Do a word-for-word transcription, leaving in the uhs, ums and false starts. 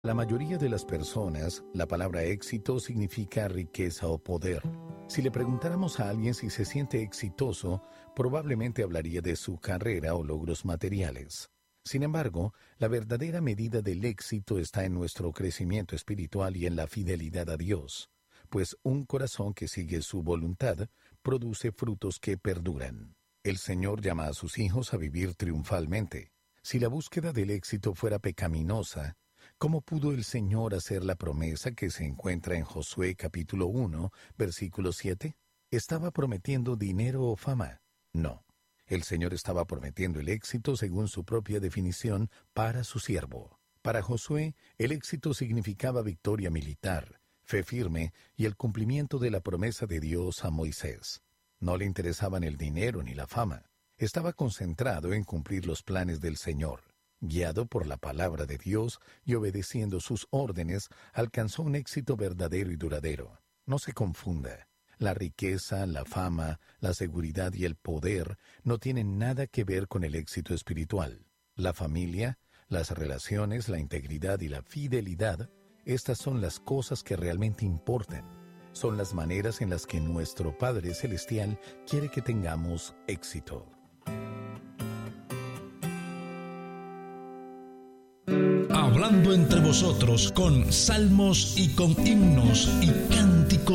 La mayoría de las personas, la palabra éxito significa riqueza o poder. Si le preguntáramos a alguien si se siente exitoso, probablemente hablaría de su carrera o logros materiales. Sin embargo, la verdadera medida del éxito está en nuestro crecimiento espiritual y en la fidelidad a Dios, pues un corazón que sigue su voluntad produce frutos que perduran. El Señor llama a sus hijos a vivir triunfalmente. Si la búsqueda del éxito fuera pecaminosa, ¿cómo pudo el Señor hacer la promesa que se encuentra en Josué capítulo uno, versículo siete? ¿Estaba prometiendo dinero o fama? No. El Señor estaba prometiendo el éxito según su propia definición para su siervo. Para Josué, el éxito significaba victoria militar, fe firme y el cumplimiento de la promesa de Dios a Moisés. No le interesaban el dinero ni la fama. Estaba concentrado en cumplir los planes del Señor. Guiado por la palabra de Dios y obedeciendo sus órdenes, alcanzó un éxito verdadero y duradero. No se confunda. La riqueza, la fama, la seguridad y el poder no tienen nada que ver con el éxito espiritual. La familia, las relaciones, la integridad y la fidelidad, estas son las cosas que realmente importan. Son las maneras en las que nuestro Padre Celestial quiere que tengamos éxito. Hablando entre vosotros con salmos y con himnos y cánticos